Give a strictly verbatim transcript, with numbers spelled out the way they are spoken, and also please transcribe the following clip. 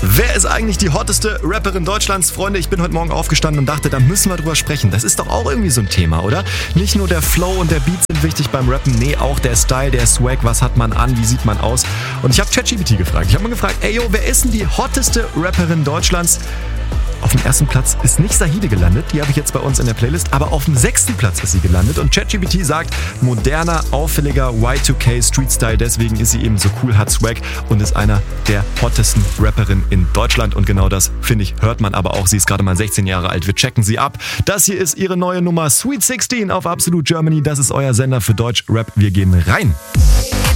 Wer ist eigentlich die hotteste Rapperin Deutschlands? Freunde, ich bin heute Morgen aufgestanden und dachte, da müssen wir drüber sprechen. Das ist doch auch irgendwie so ein Thema, oder? Nicht nur der Flow und der Beat sind wichtig beim Rappen, nee, auch der Style, der Swag, was hat man an, wie sieht man aus? Und ich habe ChatGPT gefragt. Ich habe mal gefragt, ey yo, wer ist denn die hotteste Rapperin Deutschlands? Auf dem ersten Platz ist nicht Sahide gelandet, die habe ich jetzt bei uns in der Playlist, aber auf dem sechsten Platz ist sie gelandet und ChatGPT sagt, moderner, auffälliger Y zwei K Street Style, deswegen ist sie eben so cool, hat Swag und ist einer der hottesten Rapperinnen in Deutschland und genau das, finde ich, hört man aber auch, sie ist gerade mal sechzehn Jahre alt, wir checken sie ab. Das hier ist ihre neue Nummer Sweet sechzehn auf Absolute Germany, das ist euer Sender für Deutsch Rap, wir gehen rein.